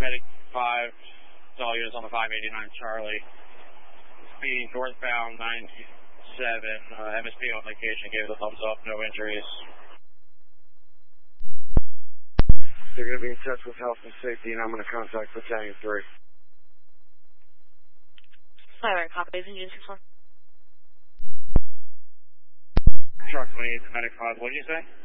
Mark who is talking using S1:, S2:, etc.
S1: Medic 5, all units on the 589 Charlie. Speeding northbound 97, MSP on location, gave the thumbs up, no injuries.
S2: They're going to be in touch with health and safety, and I'm going to contact Battalion 3.
S3: Alright, copies in Unit 6-1.
S1: Truck 28, Medic 5, what did you say?